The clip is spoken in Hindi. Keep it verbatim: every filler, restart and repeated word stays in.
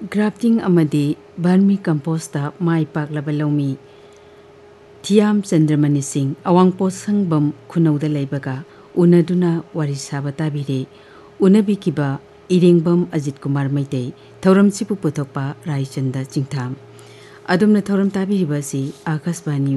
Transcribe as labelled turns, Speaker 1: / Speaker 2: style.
Speaker 1: ग्राफ्टिंग अमदी वर्मी कंपोस्ट माई पाकलब लौमी थियाम चंद्रमणि सिंह अवांगपो संगबम खुनौदा लेबगा उनदुना वारी साबा ताबिरे उनबिकिबा इरेंगबम अजित कुमार मैते थौरमसिपु पुथोकपा रायचंदा चिंगथाम अदुमना थौरम ताबिरिबासी आकाशवाणी